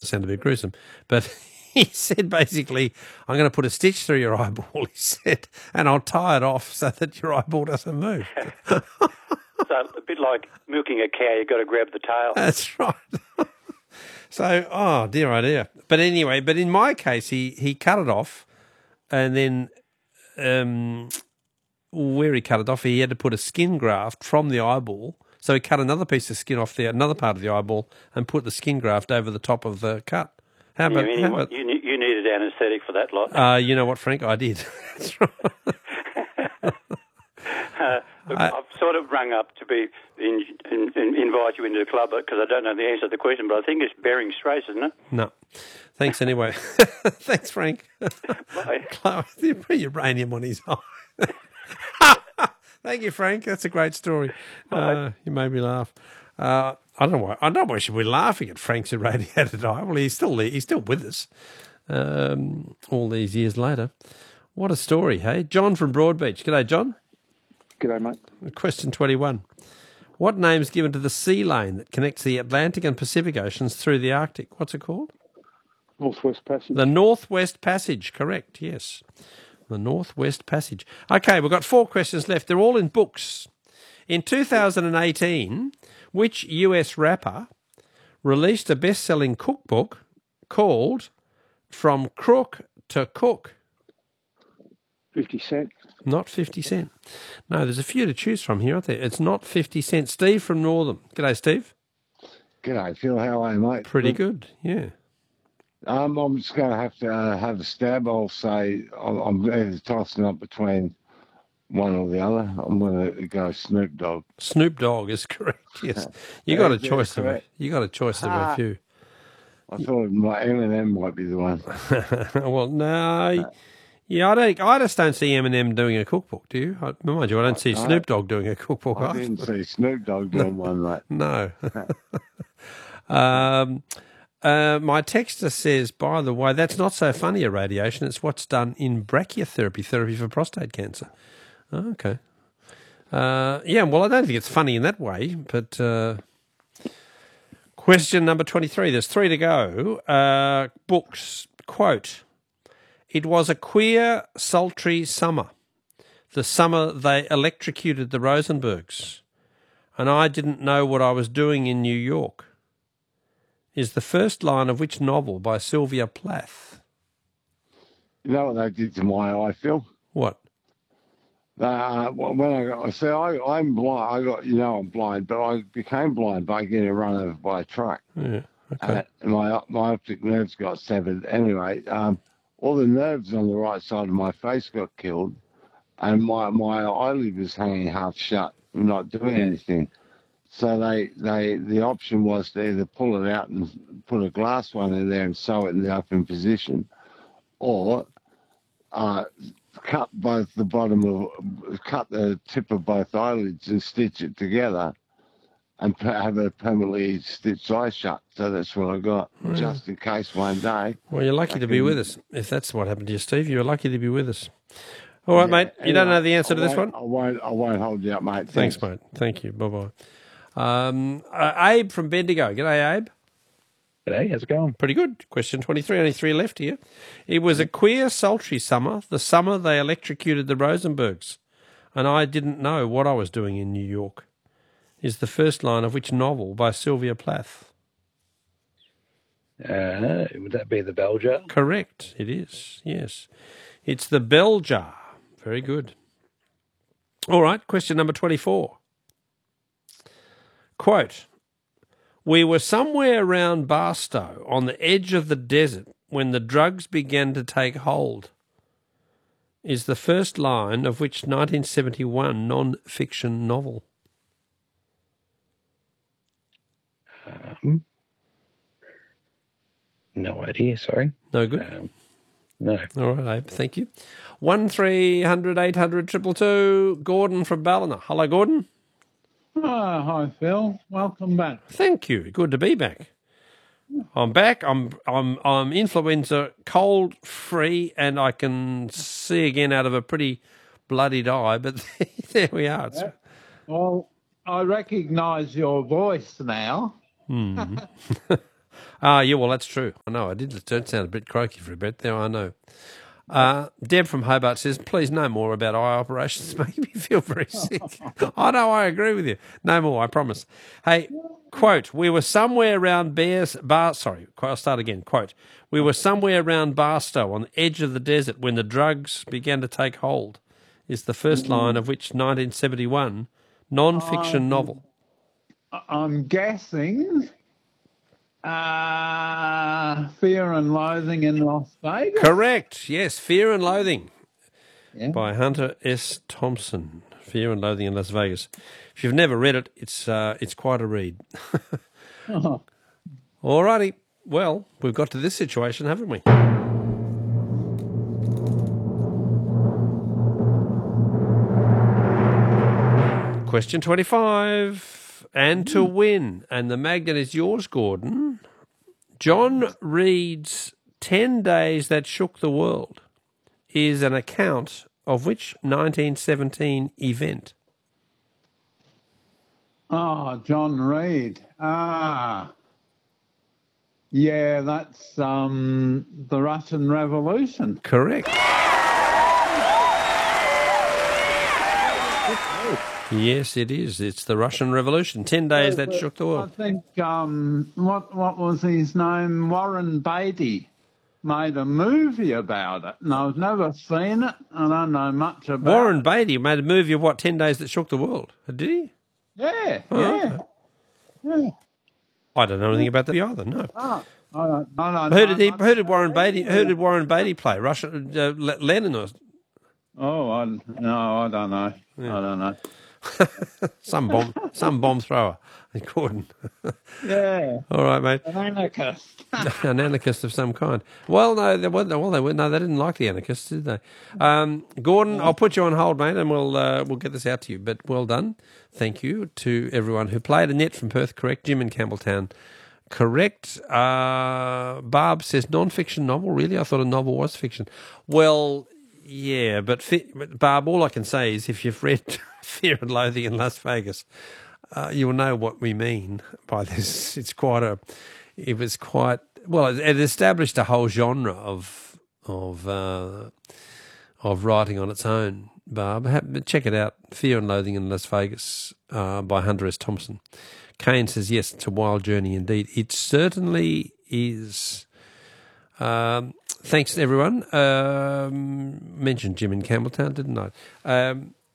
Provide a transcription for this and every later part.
sound a bit gruesome, but he said basically, I'm going to put a stitch through your eyeball, he said, and I'll tie it off so that your eyeball doesn't move. So a bit like milking a cow, you've got to grab the tail. That's right. So, oh dear. But anyway, but in my case, he cut it off, and then where he cut it off, he had to put a skin graft from the eyeball. So he cut another piece of skin off another part of the eyeball and put the skin graft over the top of the cut. How about you needed anaesthetic for that lot? You know what, Frank? I did. That's right. Look, I've sort of rung up to be invite you into the club because I don't know the answer to the question, but I think it's Bering Straits, isn't it? No. Thanks anyway. Thanks, Frank. Bye. You put uranium on his eye. Thank you, Frank. That's a great story. You made me laugh. I don't know why should we be laughing at Frank's irradiated eye. Well, he's still with us all these years later. What a story, hey? John from Broadbeach. G'day, John. G'day, mate. Question 21. What name's given to the sea lane that connects the Atlantic and Pacific Oceans through the Arctic? What's it called? Northwest Passage. The Northwest Passage, correct, yes. The Northwest Passage. Okay, we've got 4 questions left. They're all in books. In 2018, which US rapper released a best-selling cookbook called From Crook to Cook? 50 Cent. Not 50 Cent. No, there's a few to choose from here, aren't there? It's not 50 Cent. Steve from Northam. G'day, Steve. G'day, Phil. How are you, mate? Pretty good, yeah. I'm just going to have a stab. I'll say I'm either tossing up between one or the other. I'm going to go Snoop Dogg. Snoop Dogg is correct, yes. You got a choice of a few. I thought Eminem might be the one. Well, no. Yeah, I just don't see Eminem doing a cookbook, do you? Mind you, I don't see Snoop Dogg doing a cookbook I didn't see Snoop Dogg doing one, mate. No. My texter says, by the way, that's not so funny, irradiation. It's what's done in brachytherapy, therapy for prostate cancer. Okay. Yeah, well, I don't think it's funny in that way, but question number 23. There's 3 to go. Books. Quote, it was a queer, sultry summer. The summer they electrocuted the Rosenbergs. And I didn't know what I was doing in New York. Is the first line of which novel by Sylvia Plath? You know what they did to my eye, Phil? What? When I'm blind. I'm blind, but I became blind by getting run over by a truck. Yeah. Okay. My optic nerves got severed. Anyway, all the nerves on the right side of my face got killed, and my eyelid was hanging half shut, not doing anything. So the option was to either pull it out and put a glass one in there and sew it in the open position, or cut the tip of both eyelids and stitch it together and have a permanently stitched eye shut. So that's what I got, just in case one day. Well, you're lucky to be with us. If that's what happened to you, Steve, you're lucky to be with us. All right, mate. You don't know the answer to this one? I won't hold you up, mate. Thanks, mate. Thank you. Bye-bye. Abe from Bendigo. G'day, Abe. G'day, how's it going? Pretty good. Question 23, only 3 left here. It was a queer, sultry summer, the summer they electrocuted the Rosenbergs, and I didn't know what I was doing in New York. Is the first line of which novel by Sylvia Plath? Would that be The Bell Jar? Correct, it is, yes. It's The Bell Jar. Very good. All right, question number 24. Quote, we were somewhere around Barstow on the edge of the desert when the drugs began to take hold. Is the first line of which 1971 non-fiction novel? No idea, sorry. No good? No. All right, Abe, thank you. 1300 800 222. Gordon from Ballina. Hello, Gordon. Oh, hi, Phil. Welcome back. Thank you. Good to be back. I'm back. I'm influenza cold free, and I can see again out of a pretty bloodied eye. But there we are. Yeah. Well, I recognise your voice now. Yeah, well, that's true. I know. I did sound a bit croaky for a bit there, I know. Deb from Hobart says, please no more about eye operations. Make me feel very sick. I know, I agree with you. No more, I promise. Hey, quote, we were somewhere around I'll start again. Quote, we were somewhere around Barstow on the edge of the desert when the drugs began to take hold, is the first line of which 1971 non-fiction novel. I'm guessing Fear and Loathing in Las Vegas. Correct, yes, Fear and Loathing. Yeah. By Hunter S. Thompson. Fear and Loathing in Las Vegas. If you've never read it, it's quite a read. Oh. All righty. Well, we've got to this situation, haven't we? Question 25. And to win. And the magnet is yours, Gordon. John Reed's 10 Days That Shook the World is an account of which 1917 event? Oh, John Reed. Yeah, that's the Russian Revolution. Correct. Yes, it is. It's the Russian Revolution. 10 days that shook the I world. think, what was his name? Warren Beatty made a movie about it, and I've never seen it. I don't know much about Warren it. Beatty made a movie of what, 10 days that shook the world? Did he? Yeah, Oh, yeah. I don't know anything about that either, no. Oh, I don't know. Who did Warren Beatty play? Russian Lenin or I don't know. Yeah. I don't know. some bomb thrower? Gordon. Yeah. All right, mate. An anarchist. An anarchist of some kind. Well, no, they didn't like the anarchists, did they? Gordon, I'll put you on hold, mate, and we'll get this out to you. But well done. Thank you to everyone who played. Annette from Perth, correct. Jim in Campbelltown, correct. Barb says non-fiction novel. Really? I thought a novel was fiction. Well, yeah, but Barb, all I can say is if you've read Fear and Loathing in Las Vegas, you will know what we mean by this. It established a whole genre of writing on its own. Barb, check it out. Fear and Loathing in Las Vegas by Hunter S. Thompson. Kane says yes, it's a wild journey indeed. It certainly is. Thanks to everyone. Mentioned Jim in Campbelltown, didn't I?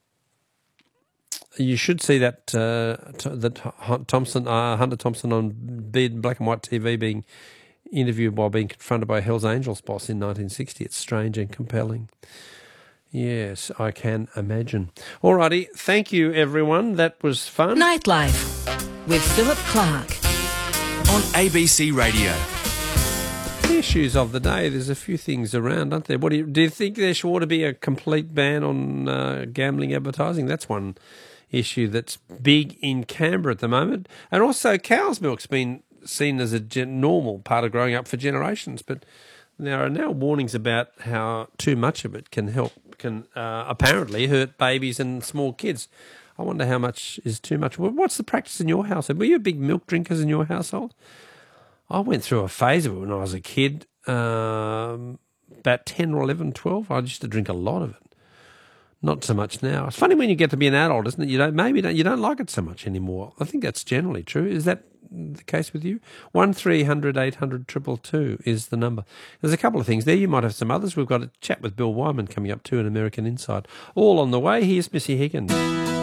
You should see that Hunter Thompson on Black and White TV being interviewed while being confronted by Hell's Angels boss in 1960. It's strange and compelling. Yes, I can imagine. All righty. Thank you, everyone. That was fun. Nightlife with Philip Clark on ABC Radio. The issues of the day, there's a few things around, aren't there? Do you think there ought to be a complete ban on gambling advertising? That's one issue that's big in Canberra at the moment. And also cow's milk's been seen as a normal part of growing up for generations, but there are now warnings about how too much of it can apparently hurt babies and small kids. I wonder how much is too much. What's the practice in your household? Were you big milk drinkers in your household? I went through a phase of it when I was a kid, about 10 or 11, 12. I used to drink a lot of it. Not so much now. It's funny when you get to be an adult, isn't it? You don't like it so much anymore. I think that's generally true. Is that the case with you? 1300 800 222 is the number. There's a couple of things there. You might have some others. We've got a chat with Bill Wyman coming up too in American Inside. All on the way. Here's Missy Higgins.